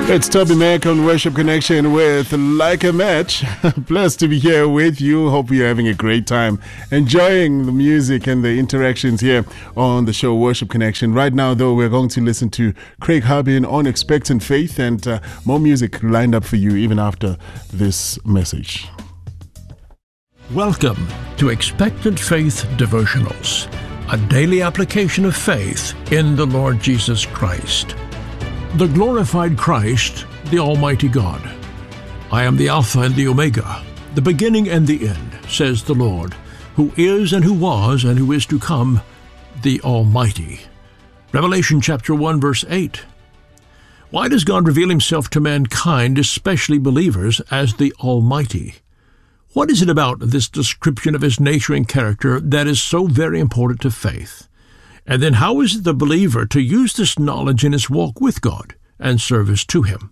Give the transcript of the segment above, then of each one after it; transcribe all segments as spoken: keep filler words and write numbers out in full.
It's Toby Mac on Worship Connection with Like a Match. Blessed to be here with you. Hope you're having a great time enjoying the music and the interactions here on the show Worship Connection. Right now, though, we're going to listen to Craig Harbin on Expectant Faith, and uh, more music lined up for you even after this message. Welcome to Expectant Faith Devotionals, a daily application of faith in the Lord Jesus Christ. The glorified Christ, the Almighty God. I am the Alpha and the Omega, the beginning and the end, says the Lord, who is and who was and who is to come, the Almighty. Revelation chapter one, verse eight. Why does God reveal himself to mankind, especially believers, as the Almighty? What is it about this description of his nature and character that is so very important to faith? And then how is the believer to use this knowledge in his walk with God and service to him?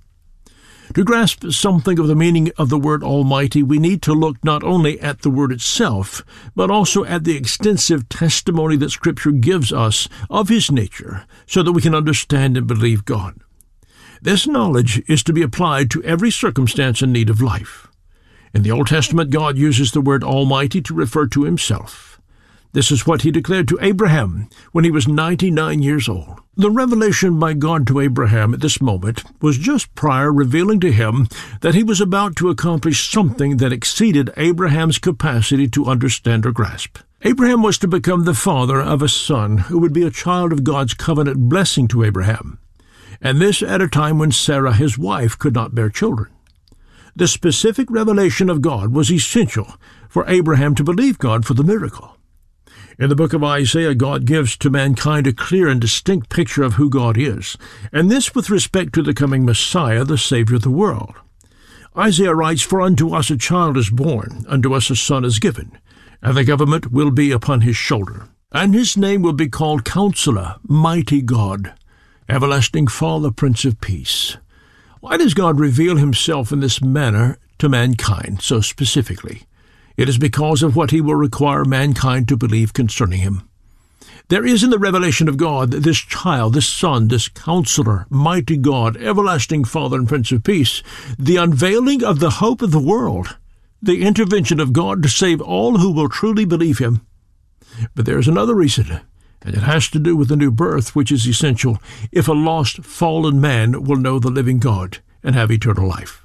To grasp something of the meaning of the word Almighty, we need to look not only at the word itself, but also at the extensive testimony that Scripture gives us of his nature, so that we can understand and believe God. This knowledge is to be applied to every circumstance and need of life. In the Old Testament, God uses the word Almighty to refer to himself. This is what he declared to Abraham when he was ninety-nine years old. The revelation by God to Abraham at this moment was just prior revealing to him that he was about to accomplish something that exceeded Abraham's capacity to understand or grasp. Abraham was to become the father of a son who would be a child of God's covenant blessing to Abraham, and this at a time when Sarah, his wife, could not bear children. The specific revelation of God was essential for Abraham to believe God for the miracle. In the book of Isaiah, God gives to mankind a clear and distinct picture of who God is, and this with respect to the coming Messiah, the Savior of the world. Isaiah writes, "For unto us a child is born, unto us a son is given, and the government will be upon his shoulder. And his name will be called Counselor, Mighty God, Everlasting Father, Prince of Peace." Why does God reveal himself in this manner to mankind so specifically? It is because of what he will require mankind to believe concerning him. There is in the revelation of God this child, this son, this counselor, mighty God, everlasting Father and Prince of Peace, the unveiling of the hope of the world, the intervention of God to save all who will truly believe him. But there is another reason, and it has to do with the new birth, which is essential if a lost, fallen man will know the living God and have eternal life.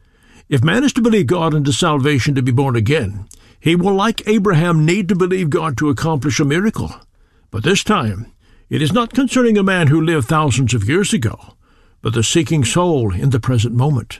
If man is to believe God unto salvation to be born again, he will, like Abraham, need to believe God to accomplish a miracle. But this time, it is not concerning a man who lived thousands of years ago, but the seeking soul in the present moment.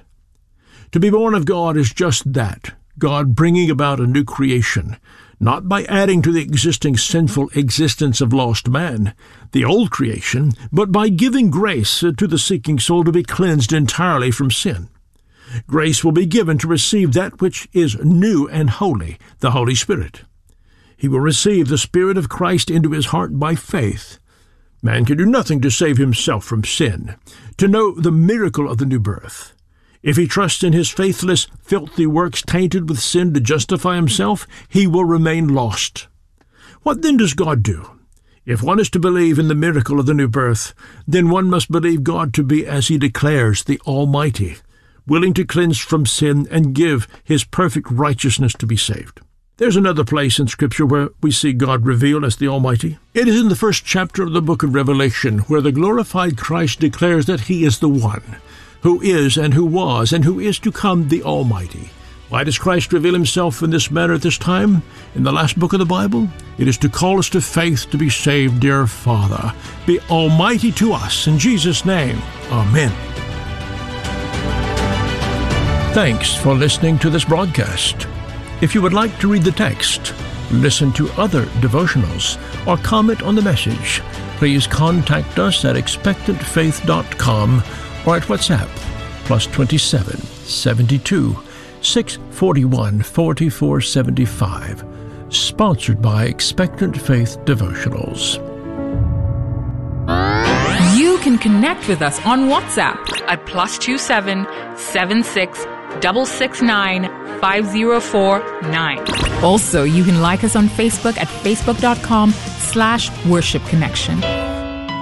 To be born of God is just that, God bringing about a new creation, not by adding to the existing sinful existence of lost man, the old creation, but by giving grace to the seeking soul to be cleansed entirely from sin. Grace will be given to receive that which is new and holy, the Holy Spirit. He will receive the Spirit of Christ into his heart by faith. Man can do nothing to save himself from sin, to know the miracle of the new birth. If he trusts in his faithless, filthy works tainted with sin to justify himself, he will remain lost. What then does God do? If one is to believe in the miracle of the new birth, then one must believe God to be, as he declares, the Almighty, willing to cleanse from sin and give his perfect righteousness to be saved. There's another place in Scripture where we see God revealed as the Almighty. It is in the first chapter of the book of Revelation, where the glorified Christ declares that he is the one who is and who was and who is to come, the Almighty. Why does Christ reveal himself in this manner at this time? In the last book of the Bible, it is to call us to faith to be saved. Dear Father, be almighty to us. In Jesus' name, amen. Thanks for listening to this broadcast. If you would like to read the text, listen to other devotionals, or comment on the message, please contact us at expectant faith dot com or at WhatsApp, plus twenty-seven, seventy-two, six forty-one, forty-four seventy-five. Sponsored by Expectant Faith Devotionals. You can connect with us on WhatsApp at plus two seven seven six six six nine five zero four nine. Also, you can like us on Facebook at facebook dot com slash worship connection.